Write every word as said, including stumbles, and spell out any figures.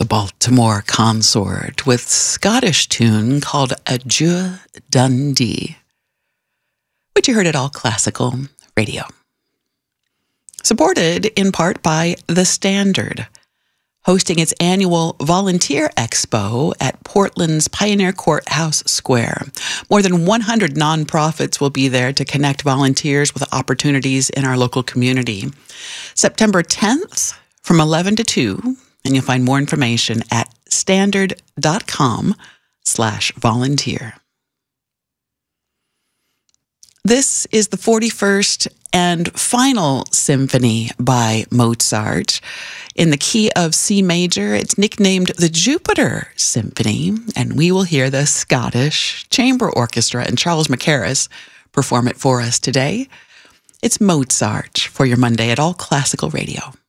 the Baltimore Consort with Scottish tune called Adieu Dundee, which you heard at All Classical Radio. Supported in part by The Standard, hosting its annual Volunteer Expo at Portland's Pioneer Courthouse Square. More than one hundred nonprofits will be there to connect volunteers with opportunities in our local community. September tenth from eleven to two, and you'll find more information at standard.com slash volunteer. This is the forty-first and final symphony by Mozart in the key of C major. It's nicknamed the Jupiter Symphony, and we will hear the Scottish Chamber Orchestra and Charles Mackerras perform it for us today. It's Mozart for your Monday at All Classical Radio.